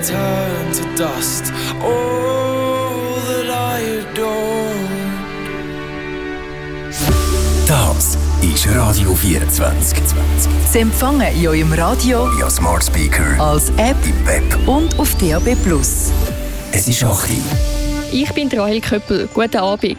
turn to dust. All that I adored. Das ist Radio 24. Sie empfangen in eurem Radio via Smart Speaker, als App im Web und auf DAB+. Es ist Achi. Ich bin Rahel Köppel. Guten Abend.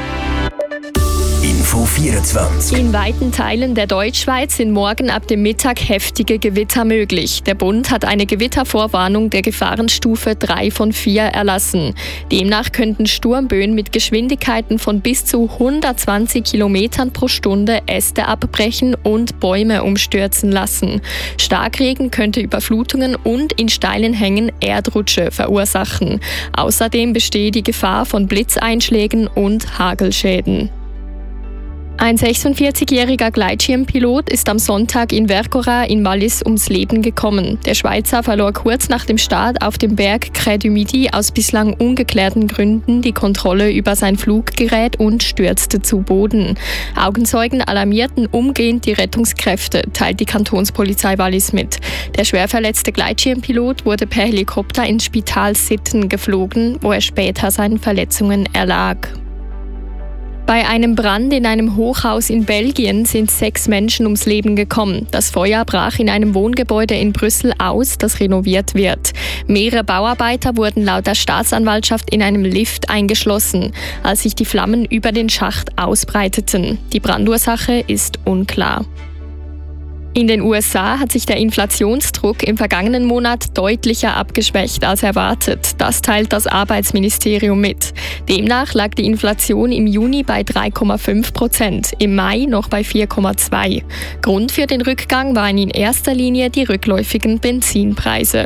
Info 24. In weiten Teilen der Deutschschweiz sind morgen ab dem Mittag heftige Gewitter möglich. Der Bund hat eine Gewittervorwarnung der Gefahrenstufe 3 von 4 erlassen. Demnach könnten Sturmböen mit Geschwindigkeiten von bis zu 120 km pro Stunde Äste abbrechen und Bäume umstürzen lassen. Starkregen könnte Überflutungen und in steilen Hängen Erdrutsche verursachen. Außerdem bestehe die Gefahr von Blitzeinschlägen und Hagelschäden. Ein 46-jähriger Gleitschirmpilot ist am Sonntag in Vercora in Wallis ums Leben gekommen. Der Schweizer verlor kurz nach dem Start auf dem Berg Crêt du Midi aus bislang ungeklärten Gründen die Kontrolle über sein Fluggerät und stürzte zu Boden. Augenzeugen alarmierten umgehend die Rettungskräfte, teilt die Kantonspolizei Wallis mit. Der schwer verletzte Gleitschirmpilot wurde per Helikopter ins Spital Sitten geflogen, wo er später seinen Verletzungen erlag. Bei einem Brand in einem Hochhaus in Belgien sind 6 Menschen ums Leben gekommen. Das Feuer brach in einem Wohngebäude in Brüssel aus, das renoviert wird. Mehrere Bauarbeiter wurden laut der Staatsanwaltschaft in einem Lift eingeschlossen, als sich die Flammen über den Schacht ausbreiteten. Die Brandursache ist unklar. In den USA hat sich der Inflationsdruck im vergangenen Monat deutlicher abgeschwächt als erwartet. Das teilt das Arbeitsministerium mit. Demnach lag die Inflation im Juni bei 3,5%, im Mai noch bei 4,2%. Grund für den Rückgang waren in erster Linie die rückläufigen Benzinpreise.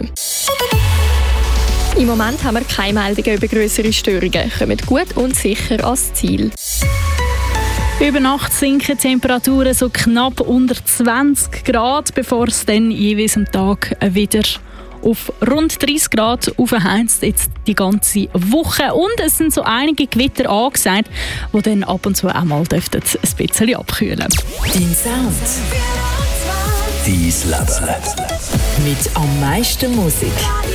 Im Moment haben wir keine Meldungen über grössere Störungen. Kommt gut und sicher ans Ziel. Über Nacht sinken die Temperaturen so knapp unter 20 Grad, bevor es dann jeweils am Tag wieder auf rund 30 Grad aufheizt, jetzt die ganze Woche. Und es sind so einige Gewitter angesagt, die dann ab und zu auch mal ein bisschen abkühlen dürften. Dein Sound. Dein Leben. Mit am meisten Musik.